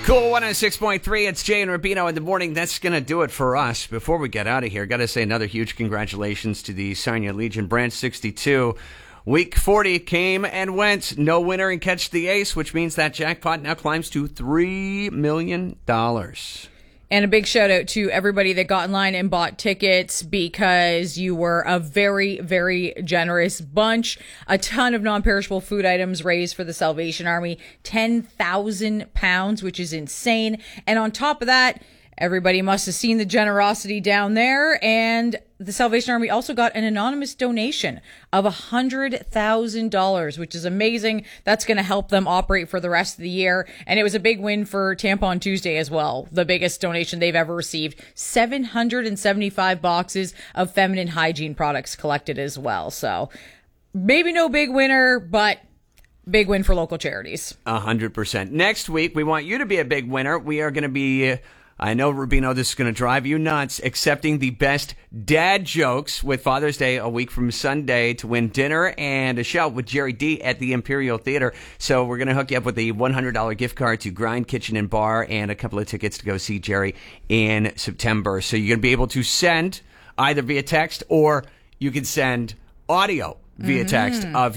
Cool 106.3. It's Jay and Rubino in the morning. That's going to do it for us. Before we get out of here, got to say another huge congratulations to the Sarnia Legion Branch 62. Week 40 came and went. No winner and catch the ace, which means that jackpot now climbs to $3 million. And a big shout out to everybody that got in line and bought tickets because you were a very, very generous bunch. A ton of non-perishable food items raised for the Salvation Army. 10,000 pounds, which is insane. And on top of that, everybody must have seen the generosity down there. And the Salvation Army also got an anonymous donation of $100,000, which is amazing. That's going to help them operate for the rest of the year. And it was a big win for Tampon Tuesday as well. The biggest donation they've ever received. 775 boxes of feminine hygiene products collected as well. So maybe no big winner, but big win for local charities. 100%. Next week, we want you to be a big winner. We are going to be... I know, Rubino, this is going to drive you nuts, accepting the best dad jokes with Father's Day a week from Sunday to win dinner and a show with Jerry D at the Imperial Theater. So we're going to hook you up with a $100 gift card to Grind Kitchen and Bar and a couple of tickets to go see Jerry in September. So you're going to be able to send either via text or you can send audio via text of